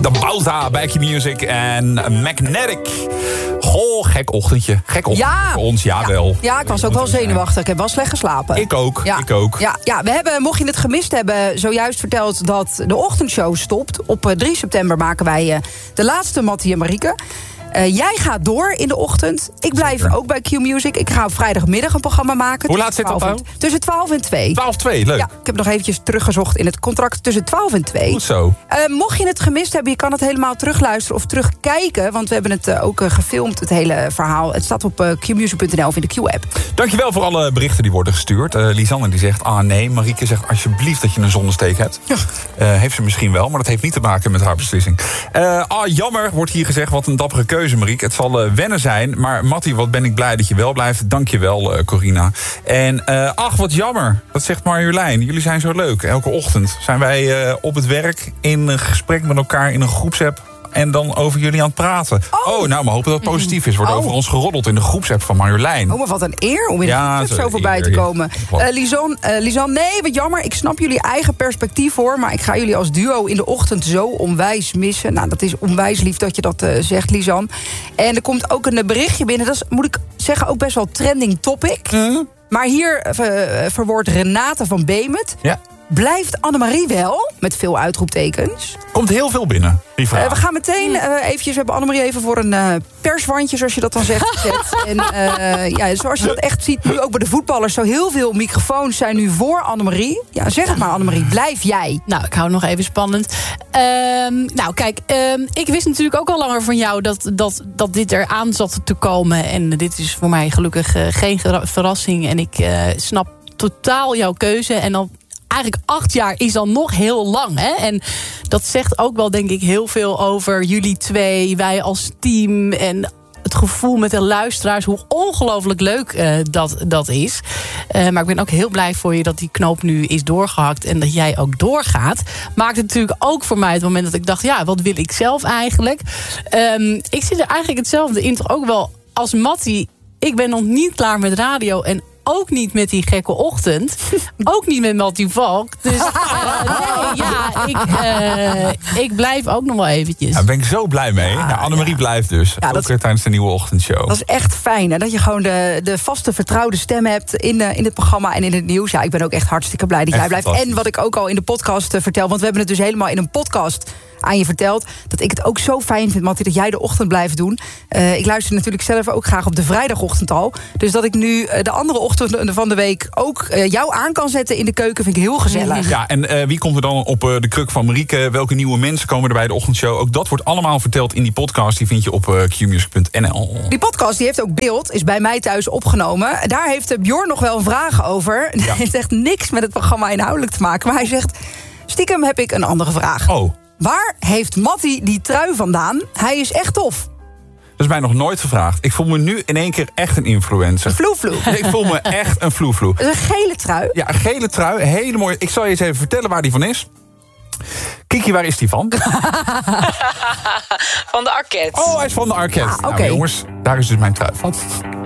De Bauza bij Q-Music en Magnetic. Goh, gek ochtendje. Gek ochtendje voor ons, jawel. Ja, ik was ook wel zenuwachtig. Ik heb wel slecht geslapen. Ik ook. Ja, we hebben, mocht je het gemist hebben, zojuist verteld dat de ochtendshow stopt. Op 3 september maken wij de laatste Mattie en Marieke. Jij gaat door in de ochtend. Ik blijf ook bij Q-Music. Ik ga op vrijdagmiddag een programma maken. Hoe laat zit dat nou? Tussen 12 en 2. 12-2, leuk. Ja, ik heb nog eventjes teruggezocht in het contract tussen 12 en 2. Goed zo. Mocht je het gemist hebben, je kan het helemaal terugluisteren of terugkijken. Want we hebben het ook gefilmd, het hele verhaal. Het staat op qmusic.nl of in de Q-app. Dankjewel voor alle berichten die worden gestuurd. Lisanne die zegt, nee. Marieke zegt alsjeblieft dat je een zonnesteek hebt. Ja. Heeft ze misschien wel, maar dat heeft niet te maken met haar beslissing. Jammer, wordt hier gezegd, wat een dappere keuze, Marieke. Het zal wennen zijn, maar Mattie, wat ben ik blij dat je wel blijft. Dank je wel, Corina. En ach, wat jammer, dat zegt Marjolein. Jullie zijn zo leuk. Elke ochtend zijn wij op het werk in een gesprek met elkaar in een groepsapp. En dan over jullie aan het praten. Nou, maar hopen dat het positief is. Wordt over ons geroddeld in de groepsapp van Marjolein. Maar wat een eer om in de groepsapp zo voorbij te komen. Lisanne, nee, wat jammer. Ik snap jullie eigen perspectief, hoor. Maar ik ga jullie als duo in de ochtend zo onwijs missen. Nou, dat is onwijs lief dat je dat zegt, Lisanne. En er komt ook een berichtje binnen. Dat is, moet ik zeggen, ook best wel trending topic. Maar hier verwoordt Renate van Beemet. Ja. Blijft Annemarie wel? Met veel uitroeptekens. Komt heel veel binnen, die vraag. We gaan meteen eventjes... We hebben Annemarie even voor een perswandje, zoals je dat dan zegt, gezet. En zoals je dat echt ziet, nu ook bij de voetballers... zo heel veel microfoons zijn nu voor Annemarie. Ja, zeg het maar, Annemarie. Blijf jij? Nou, ik hou het nog even spannend. Ik wist natuurlijk ook al langer van jou... dat dit eraan zat te komen. En dit is voor mij gelukkig geen verrassing. En ik snap totaal jouw keuze. En dan... Eigenlijk 8 jaar is dan nog heel lang. Hè? En dat zegt ook wel, denk ik, heel veel over jullie twee. Wij als team en het gevoel met de luisteraars. Hoe ongelooflijk leuk dat is. Maar ik ben ook heel blij voor je dat die knoop nu is doorgehakt. En dat jij ook doorgaat. Maakt het natuurlijk ook voor mij het moment dat ik dacht... ja, wat wil ik zelf eigenlijk? Ik zit er eigenlijk hetzelfde in. Toch ook wel als Mattie. Ik ben nog niet klaar met radio en ook niet met die gekke ochtend. Ook niet met Mattie Valk. Dus ik blijf ook nog wel eventjes. Daar ben ik zo blij mee. Annemarie blijft dus. Ja, ook tijdens de nieuwe ochtendshow. Dat is echt fijn. Hè? Dat je gewoon de vaste vertrouwde stem hebt in het programma en in het nieuws. Ja, ik ben ook echt hartstikke blij dat jij blijft. En wat ik ook al in de podcast vertel. Want we hebben het dus helemaal in een podcast aan je verteld. Dat ik het ook zo fijn vind, Mattie, dat jij de ochtend blijft doen. Ik luister natuurlijk zelf ook graag op de vrijdagochtend al. Dus dat ik nu de andere ochtenden van de week ook jou aan kan zetten in de keuken, vind ik heel gezellig. Ja, en wie komt er dan op de kruk van Marieke? Welke nieuwe mensen komen er bij de ochtendshow? Ook dat wordt allemaal verteld in die podcast. Die vind je op qmusic.nl. Die podcast die heeft ook beeld, is bij mij thuis opgenomen. Daar heeft Bjorn nog wel een vraag over. Ja. Het heeft echt niks met het programma inhoudelijk te maken. Maar hij zegt, stiekem heb ik een andere vraag. Waar heeft Mattie die trui vandaan? Hij is echt tof. Dat is mij nog nooit gevraagd. Ik voel me nu in één keer echt een influencer. Een vloe-vloe. Ik voel me echt een vloe-vloe. Een gele trui? Ja, een gele trui. Hele mooie. Ik zal je eens even vertellen waar die van is. Kiki, waar is die van? Van de Arket. Oh, hij is van de Arket. Okay. Nou, jongens, daar is dus mijn trui van.